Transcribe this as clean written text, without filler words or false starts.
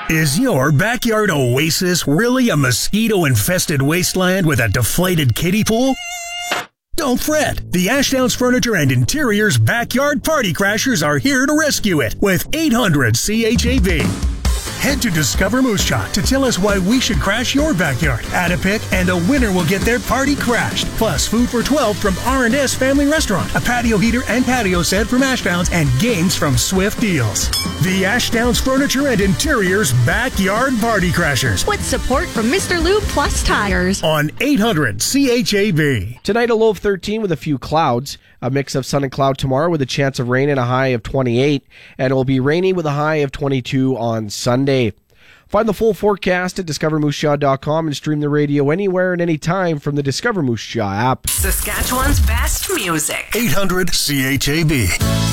Is your backyard oasis really a mosquito-infested wasteland with a deflated kiddie pool? Don't fret. The Ashdowns Furniture and Interiors Backyard Party Crashers are here to rescue it with 800 CHAB. Head to Discover Moose Jaw to tell us why we should crash your backyard. Add a pick and a winner will get their party crashed. Plus food for 12 from R&S Family Restaurant, a patio heater and patio set from Ashdowns, and games from Swift Deals. The Ashdowns Furniture and Interiors Backyard Party Crashers. With support from Mr. Lube Plus Tires. On 800 CHAB. Tonight a low of 13 with a few clouds. A mix of sun and cloud tomorrow with a chance of rain and a high of 28. And it will be rainy with a high of 22 on Sunday. Find the full forecast at discovermoosejah.com and stream the radio anywhere and anytime from the Discover Moose Jaw app. Saskatchewan's best music. 800 CHAB.